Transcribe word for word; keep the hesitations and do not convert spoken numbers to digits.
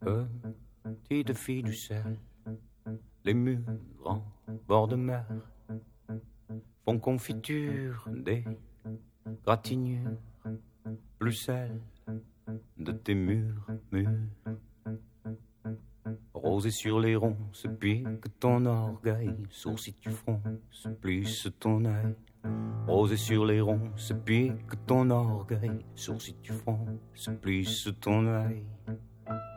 Petite fille du sel, les murs en bord de mer font confiture des gratignures, plus celle de tes murs, murs. Rosé sur les ronds, se pique ton orgueil, sourcil tu fronces, plisse ton œil. Rosé sur les ronds, se pique ton orgueil, sourcil tu fronces, plisse ton œil.